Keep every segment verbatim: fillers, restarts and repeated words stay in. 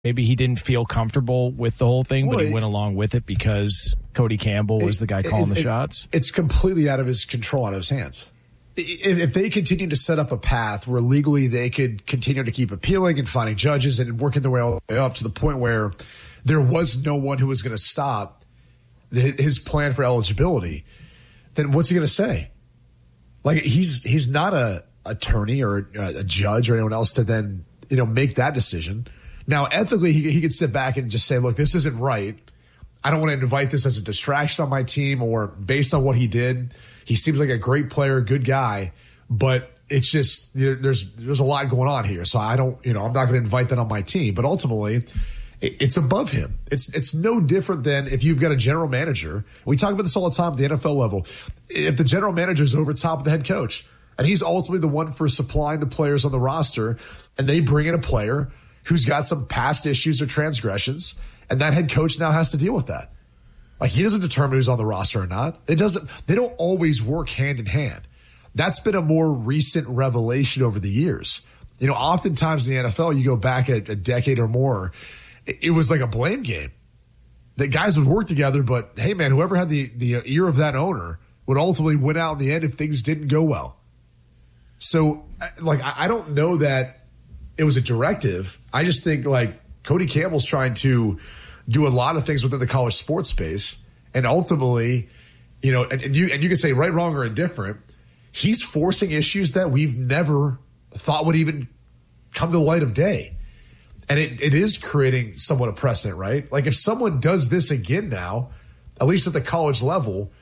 maybe he didn't feel comfortable with the whole thing, well, but he it, went along with it because Cody Campbell was it, the guy calling it, the it, shots? It's completely out of his control, out of his hands. If they continue to set up a path where legally they could continue to keep appealing and finding judges and working their way all the way up to the point where there was no one who was going to stop his plan for eligibility, then what's he going to say? Like, he's he's not a attorney or a, a judge or anyone else to then, you know, make that decision. Now, ethically, he, he could sit back and just say, look, this isn't right. I don't want to invite this as a distraction on my team, or based on what he did. He seems like a great player, good guy, but it's just, there's there's a lot going on here. So I don't, you know, I'm not going to invite that on my team. But ultimately, it's above him. It's it's no different than if you've got a general manager. We talk about this all the time at the N F L level. If the general manager is over top of the head coach, and he's ultimately the one for supplying the players on the roster, and they bring in a player who's got some past issues or transgressions, and that head coach now has to deal with that. Like, he doesn't determine who's on the roster or not. It doesn't. They don't always work hand in hand. That's been a more recent revelation over the years. You know, oftentimes in the N F L, you go back a, a decade or more, it, it was like a blame game. The guys would work together, but hey, man, whoever had the, the ear of that owner would ultimately win out in the end if things didn't go well. So, like, I, I don't know that it was a directive. I just think, like, Cody Campbell's trying to do a lot of things within the college sports space, and ultimately, you know, and, and you and you can say right, wrong, or indifferent. He's forcing issues that we've never thought would even come to the light of day, and it, it is creating somewhat a precedent, right? Like, if someone does this again now, at least at the college level,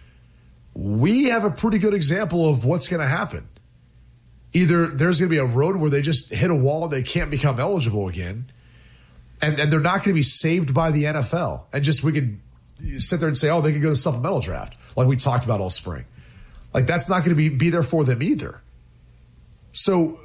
we have a pretty good example of what's going to happen. Either there's going to be a road where they just hit a wall and they can't become eligible again, And, and they're not going to be saved by the N F L. And just we could sit there and say, oh, they could go to the supplemental draft, like we talked about all spring. Like, that's not going to be, be there for them either. So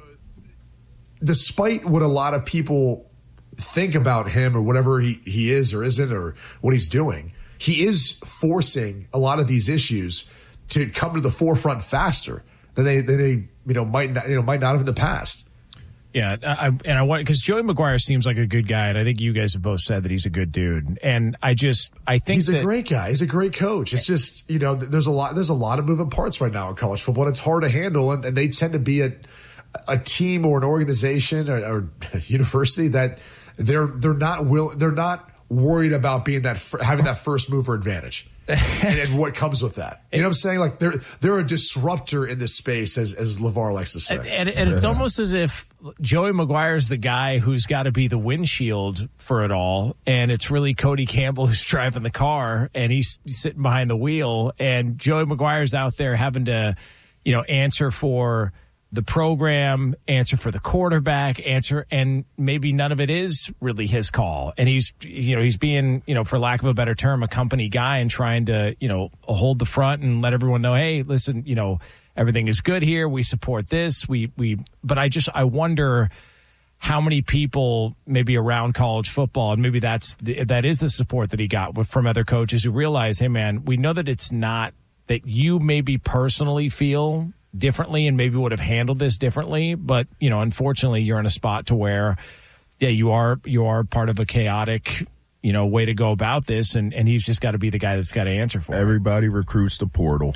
despite what a lot of people think about him or whatever he, he is or isn't or what he's doing, he is forcing a lot of these issues to come to the forefront faster than they, than they you know, might not, you know, might not have in the past. Yeah, I, and I want, because Joey McGuire seems like a good guy, and I think you guys have both said that he's a good dude. And I just, I think he's that, a great guy. He's a great coach. It's just, you know, there's a lot, there's a lot of moving parts right now in college football, and it's hard to handle. And, and they tend to be a, a team or an organization or, or a university that they're they're not will they're not worried about being that having that first mover advantage. and, and what comes with that. You know what I'm saying? Like, they're they're a disruptor in this space, as as LeVar likes to say. And, and, and it's almost as if Joey McGuire's the guy who's got to be the windshield for it all, and it's really Cody Campbell who's driving the car, and he's sitting behind the wheel, and Joey McGuire's out there having to, you know, answer for the program, answer for the quarterback, answer, and maybe none of it is really his call. And he's, you know, he's being, you know, for lack of a better term, a company guy and trying to, you know, hold the front and let everyone know, hey, listen, you know, everything is good here. We support this. We, we, but I just, I wonder how many people maybe around college football, and maybe that's, the, that is the support that he got from other coaches who realize, hey man, we know that it's not that you maybe personally feel differently and maybe would have handled this differently, but you know, unfortunately you're in a spot to where, yeah, you are, you are part of a chaotic, you know, way to go about this. And, and he's just got to be the guy that's got to answer for it. Everybody recruits the portal.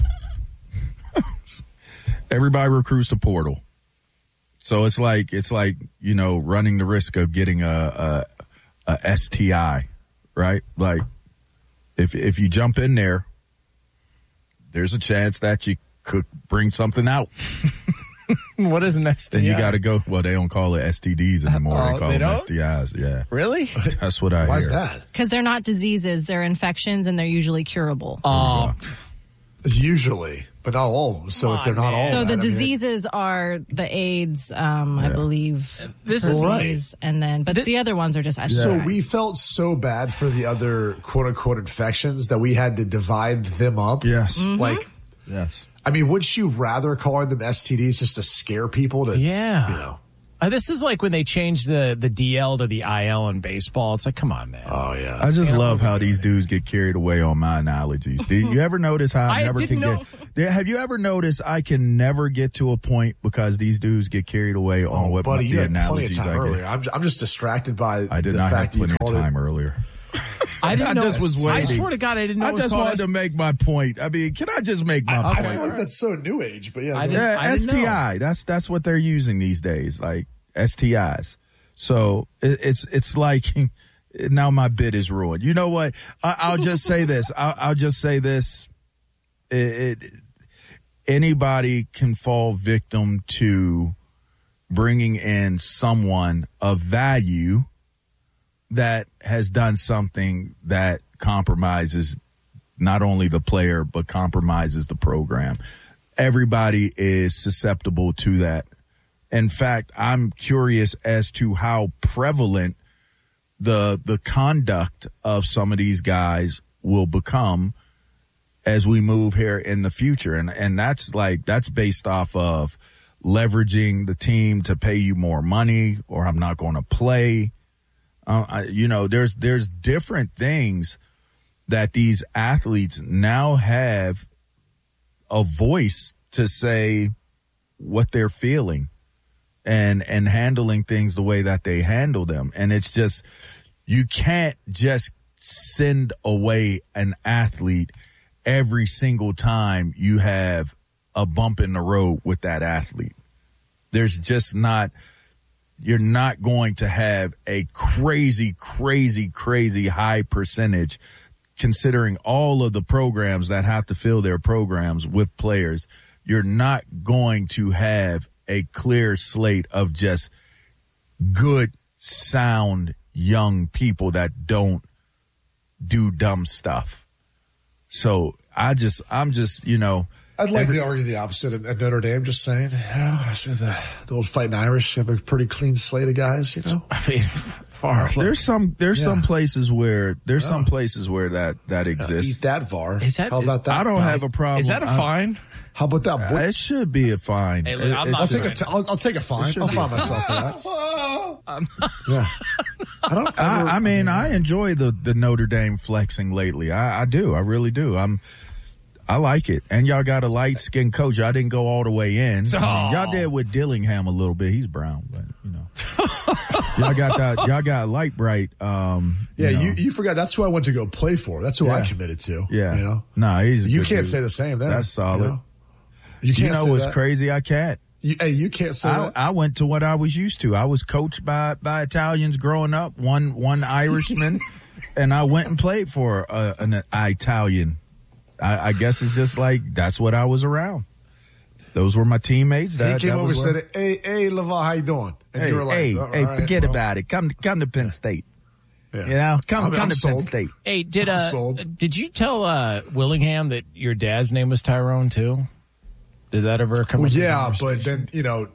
Everybody recruits the portal. So it's like, it's like, you know, running the risk of getting a, a, a S T I, right? Like if, if you jump in there, there's a chance that you could bring something out. What is an S T I? Then you got to go. Well, they don't call it S T Ds anymore. Uh, they call they them don't? S T Is. Yeah. Really? That's what I Why hear. is that? Because they're not diseases. They're infections, and they're usually curable. Oh, Usually, but not all of them. So if they're not all So that, the I mean, diseases are the AIDS, um, I believe, This is herpes, and then, but the other ones are just S T Is. So we felt so bad for the other quote unquote infections that we had to divide them up. Yes. Mm-hmm. Like, Yes. I mean, wouldn't you rather call them S T Ds just to scare people to, yeah. you know? Uh, this is like when they changed the, the D L to the I L in baseball. It's like, come on, man. Oh, yeah. I just love how these dudes get carried away on my analogies. Do you ever notice how I, I never didn't can know. get? Have you ever noticed I can never get to a point because these dudes get carried away on Oh, what buddy, the you had plenty of analogies time I earlier. get. I'm, I'm just distracted by I did the not have fact that you plenty of called time it. earlier. I didn't I know. just was I waiting. swear to God, I didn't know. I it was just called wanted to S- make my point. I mean, can I just make my I point? feel like that's so new age, but yeah. I go didn't- ahead. Yeah, I S didn't T I. That's that's what they're using these days, like S T Is. So it, it's it's like now my bit is ruined. You know what? I, I'll just say this. I'll, I'll just say this. It, it, anybody can fall victim to bringing in someone of value that has done something that compromises not only the player, but compromises the program. Everybody is susceptible to that. In fact, I'm curious as to how prevalent the the conduct of some of these guys will become as we move here in the future. And and that's like that's based off of leveraging the team to pay you more money, or I'm not going to play. Uh, I, you know, there's there's different things that these athletes now have a voice to say what they're feeling and and handling things the way that they handle them. And it's just, you can't just send away an athlete every single time you have a bump in the road with that athlete. There's just not, you're not going to have a crazy, crazy, crazy high percentage, considering all of the programs that have to fill their programs with players. You're not going to have a clear slate of just good, sound, young people that don't do dumb stuff. So I just, I'm just, you know, I'd like every- to argue the opposite at, at Notre Dame. Just saying, you know, I see the, the old Fighting Irish have a pretty clean slate of guys. You know, I mean, far. There's some there's Yeah. some places where there's some Yeah. places where that that exists. eat that, V A R. Is that- How about that? I don't guys? have a problem. Is that a I- fine? How about that? Uh, it should be a fine. Hey, look, It- I'm it not I'll should- take a. T- I'll, I'll take a fine. should I'll be. find myself for that. Yeah. I don't. Ever, I, I mean, I enjoy the, the Notre Dame flexing lately. I, I do. I really do. I'm. I like it. And y'all got a light skinned coach. I didn't go all the way in. I mean, y'all did with Dillingham a little bit. He's brown, but you know. y'all got that. Y'all got light bright. Um, yeah, you, know. you you forgot. That's who I went to go play for. That's who I Yeah. committed to. Yeah. You know. Nah, he's. a You good can't dude. say the same there. That's solid. You, know? you can't You know say what's that. crazy? I can't. You, hey, you can't say I, that. I went to what I was used to. I was coached by by Italians growing up. One one Irishman, and I went and played for uh, an Italian. I, I guess it's just like that's what I was around. Those were my teammates. That, he came that over and was what- said, "Hey, hey, LeVar, how you doing?" And Hey, you were like, hey, "All hey, right, forget well, about it. Come come to Penn State. yeah." You know, come I'm- come I'm to Penn sold. State. Hey, did I'm uh, sold. did you tell uh, Willingham that your dad's name was Tyrone too? Did that ever come? Well, up in yeah, conversation? but then you know,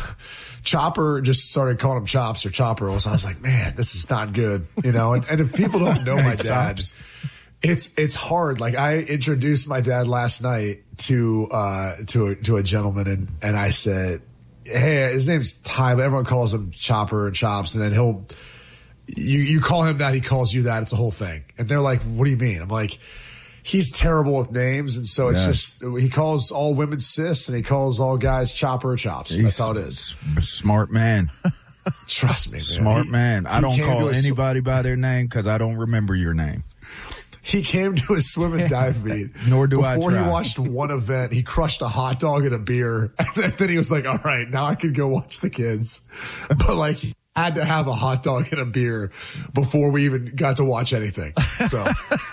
Chopper just started calling him Chops or Chopper. I was like, man, this is not good. You know, and, and if people don't know my dad, Chops. it's it's hard. Like I introduced my dad last night to uh to a, to a gentleman, and and I said, hey, his name's Ty, but everyone calls him Chopper and Chops, and then he'll. You you call him that, he calls you that. It's a whole thing. And they're like, what do you mean? I'm like, he's terrible with names. And so it's Yeah. just, he calls all women sis and he calls all guys Chopper or Chops. That's He's how it is. a Smart man. Trust me, man. Smart He- man. I he don't came to call a sw- anybody by their name because I don't remember your name. He came to a swim and dive meet. Nor do I Before he try. watched one event, he crushed a hot dog and a beer. And then he was like, all right, now I can go watch the kids. But like, he had to have a hot dog and a beer before we even got to watch anything. So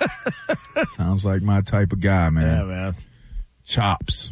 Sounds like my type of guy, man. yeah, man. Chops.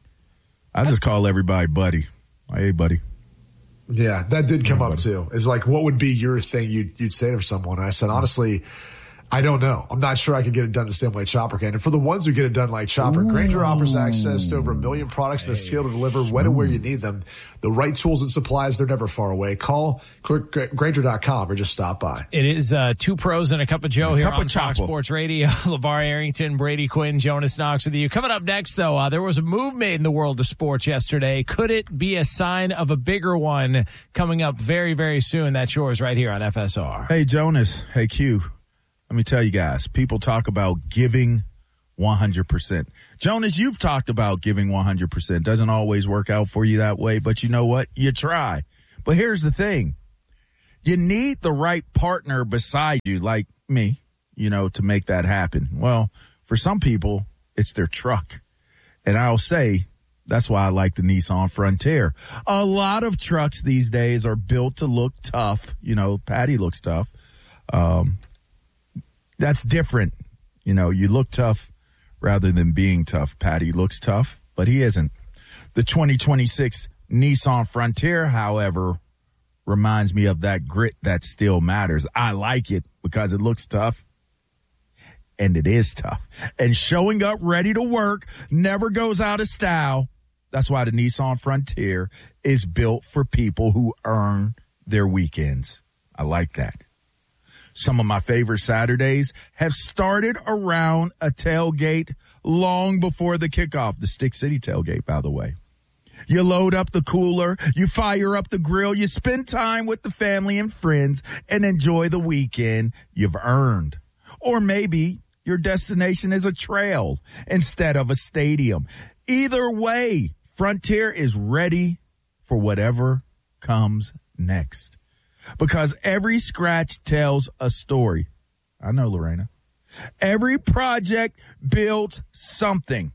I just call everybody buddy. Hey, buddy. yeah, that did come up buddy. too. It's like, what would be your thing you'd, you'd say to someone? And I said, honestly, I don't know. I'm not sure I could get it done the same way Chopper can. And for the ones who get it done like Chopper, Grainger offers access to over a million products and the skill to deliver when and where you need them. The right tools and supplies, they're never far away. Call click Grainger dot com or just stop by. It is uh, two pros and a cup of Joe A here cup on of Fox Chapo. Sports Radio. LeVar Arrington, Brady Quinn, Jonas Knox with you. Coming up next, though, uh, there was a move made in the world of sports yesterday. Could it be a sign of a bigger one coming up very, very soon? That's yours right here on F S R. Hey, Jonas. Hey, Q. Let me tell you guys, people talk about giving one hundred percent. Jonas, you've talked about giving one hundred percent. Doesn't always work out for you that way, but you know what? You try. But here's the thing. You need the right partner beside you, like me, you know, to make that happen. Well, for some people, it's their truck. And I'll say, that's why I like the Nissan Frontier. A lot of trucks these days are built to look tough. You know, Patty looks tough. Um, that's different. You know, you look tough rather than being tough. Patty looks tough, but he isn't. The twenty twenty-six Nissan Frontier, however, reminds me of that grit that still matters. I like it because it looks tough. And it is tough. And showing up ready to work never goes out of style. That's why the Nissan Frontier is built for people who earn their weekends. I like that. Some of my favorite Saturdays have started around a tailgate long before the kickoff. The Stick City tailgate, by the way. You load up the cooler, you fire up the grill, you spend time with the family and friends, and enjoy the weekend you've earned. Or maybe your destination is a trail instead of a stadium. Either way, Frontier is ready for whatever comes next. Because every scratch tells a story. I know, Lorena. Every project builds something.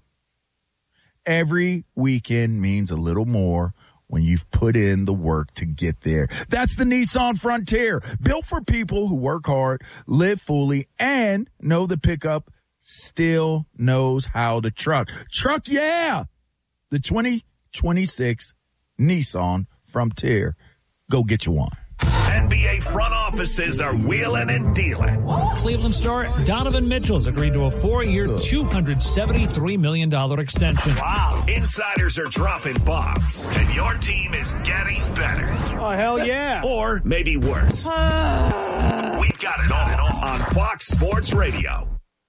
Every weekend means a little more when you've put in the work to get there. That's the Nissan Frontier, built for people who work hard, live fully, and know the pickup still knows how to truck. Truck, yeah! The twenty twenty-six Nissan Frontier. Go get you one. N B A front offices are wheeling and dealing. Cleveland star Donovan Mitchell's agreed to a four-year, two hundred seventy-three million dollars extension. Wow. Insiders are dropping bombs, and your team is getting better. Oh, hell yeah. Or maybe worse. Uh... We've got it all on Fox Sports Radio.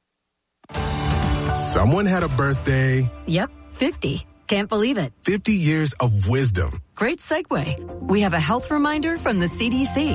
Someone had a birthday. Yep, fifty. Can't believe it. fifty years of wisdom. Great segue. We have a health reminder from the C D C.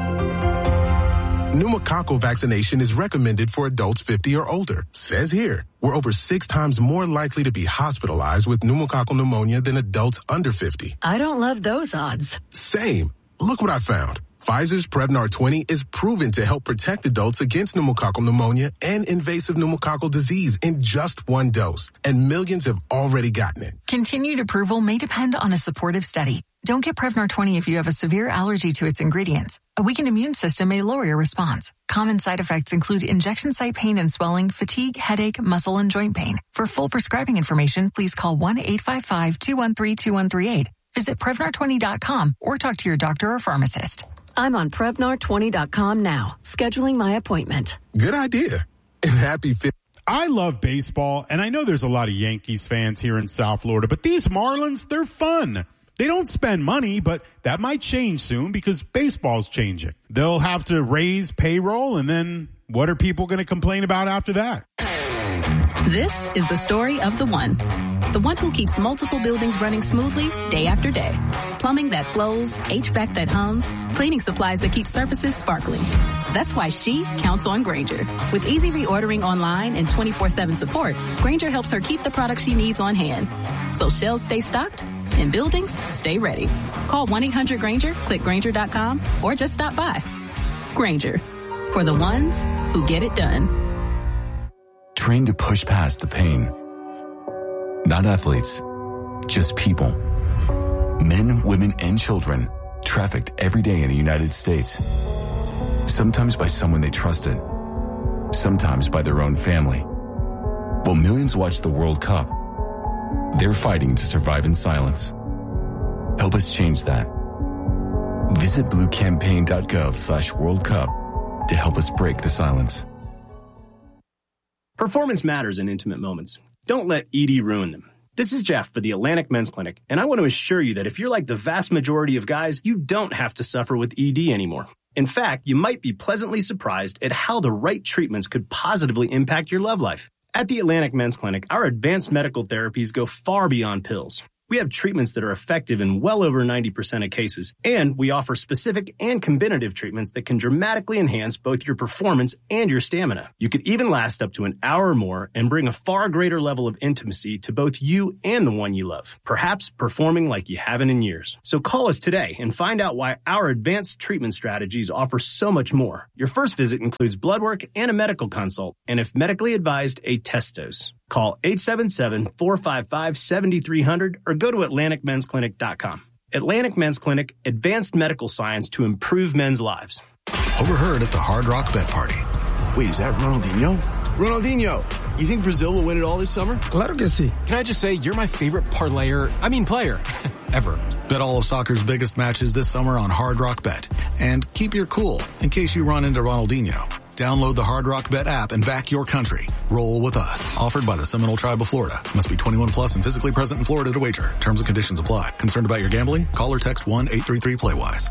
Pneumococcal vaccination is recommended for adults fifty or older. Says here, we're over six times more likely to be hospitalized with pneumococcal pneumonia than adults under fifty. I don't love those odds. Same. Look what I found. Pfizer's Prevnar twenty is proven to help protect adults against pneumococcal pneumonia and invasive pneumococcal disease in just one dose. And millions have already gotten it. Continued approval may depend on a supportive study. Don't get Prevnar twenty if you have a severe allergy to its ingredients. A weakened immune system may lower your response. Common side effects include injection site pain and swelling, fatigue, headache, muscle, and joint pain. For full prescribing information, please call one eight five five, two one three, two one three eight. Visit Prevnar twenty dot com or talk to your doctor or pharmacist. I'm on Prevnar twenty dot com now, scheduling my appointment. Good idea. And happy fifth. I love baseball, and I know there's a lot of Yankees fans here in South Florida, but these Marlins, they're fun. They don't spend money, but that might change soon because baseball's changing. They'll have to raise payroll, and then what are people going to complain about after that? This is the story of the one. The one who keeps multiple buildings running smoothly day after day. Plumbing that flows, H V A C that hums, cleaning supplies that keep surfaces sparkling. That's why she counts on Grainger. With easy reordering online and twenty-four seven support, Grainger helps her keep the products she needs on hand. So shelves stay stocked and buildings stay ready. Call one eight hundred Grainger, click Grainger dot com, or just stop by. Grainger, for the ones who get it done. Train to push past the pain. Not athletes, just people. Men, women, and children trafficked every day in the United States. Sometimes by someone they trusted, sometimes by their own family. While millions watch the World Cup, they're fighting to survive in silence. Help us change that. Visit bluecampaign.gov slash World Cup to help us break the silence. Performance matters in intimate moments. Don't let E D ruin them. This is Jeff for the Atlantic Men's Clinic, and I want to assure you that if you're like the vast majority of guys, you don't have to suffer with E D anymore. In fact, you might be pleasantly surprised at how the right treatments could positively impact your love life. At the Atlantic Men's Clinic, our advanced medical therapies go far beyond pills. We have treatments that are effective in well over ninety percent of cases, and we offer specific and combinative treatments that can dramatically enhance both your performance and your stamina. You could even last up to an hour or more and bring a far greater level of intimacy to both you and the one you love, perhaps performing like you haven't in years. So call us today and find out why our advanced treatment strategies offer so much more. Your first visit includes blood work and a medical consult, and if medically advised, a test dose. Call eight seven seven, four five five, seven three zero zero or go to Atlantic Men's Clinic dot com. Atlantic Men's Clinic, advanced medical science to improve men's lives. Overheard at the Hard Rock Bet Party. Wait, is that Ronaldinho? Ronaldinho, you think Brazil will win it all this summer? Claro que sí. Can I just say, you're my favorite parlayer, I mean player, ever. Bet all of soccer's biggest matches this summer on Hard Rock Bet. And keep your cool in case you run into Ronaldinho. Download the Hard Rock Bet app and back your country. Roll with us. Offered by the Seminole Tribe of Florida. Must be twenty-one plus and physically present in Florida to wager. Terms and conditions apply. Concerned about your gambling? Call or text one eight three three play wise.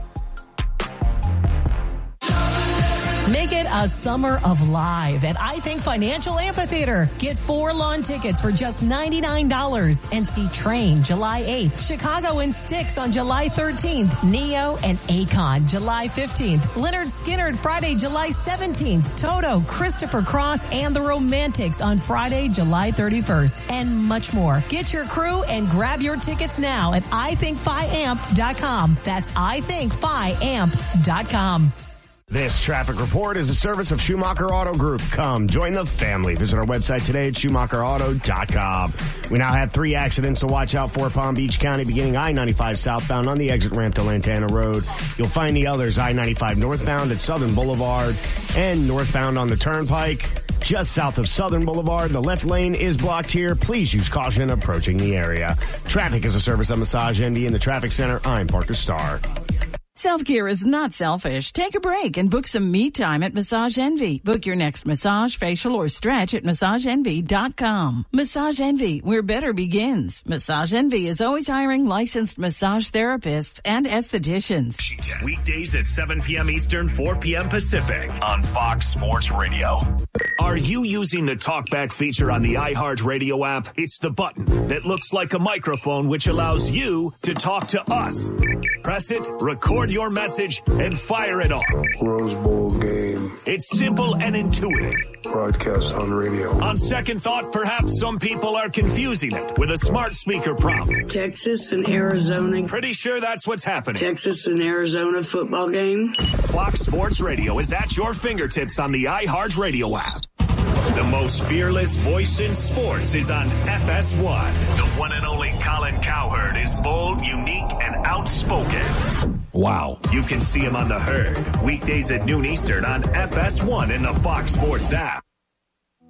Make it a summer of live at I Think Financial Amphitheater. Get four lawn tickets for just ninety-nine dollars and see Train July eighth, Chicago and Styx on July thirteenth, Neo and Akon July fifteenth, Leonard Skinner Friday, July seventeenth, Toto, Christopher Cross, and the Romantics on Friday, July thirty-first, and much more. Get your crew and grab your tickets now at I think fi amp dot com. That's I think fi amp dot com. This traffic report is a service of Schumacher Auto Group. Come join the family. Visit our website today at schumacher auto dot com. We now have three accidents to watch out for Palm Beach County, beginning I ninety-five southbound on the exit ramp to Lantana Road. You'll find the others I ninety-five northbound at Southern Boulevard and northbound on the Turnpike. Just south of Southern Boulevard, the left lane is blocked here. Please use caution approaching the area. Traffic is a service of Massage Envy in the Traffic Center. I'm Parker Starr. Self-care is not selfish. Take a break and book some me time at Massage Envy. Book your next massage, facial, or stretch at massage envy dot com. Massage Envy, where better begins. Massage Envy is always hiring licensed massage therapists and estheticians. Weekdays at seven p.m. Eastern, four p.m. Pacific on Fox Sports Radio. Are you using the TalkBack feature on the iHeartRadio app? It's the button that looks like a microphone, which allows you to talk to us. Press it, record your message, and fire it off. Rose Bowl game. It's simple and intuitive. Broadcast on radio. On second thought, perhaps some people are confusing it with a smart speaker prompt. Texas and Arizona. Pretty sure that's what's happening. Texas and Arizona football game. Fox Sports Radio is at your fingertips on the iHeartRadio app. The most fearless voice in sports is on F S one. The one and only Colin Cowherd is bold, unique, and outspoken. Wow. You can see him on The Herd, weekdays at noon Eastern on F S one in the Fox Sports app.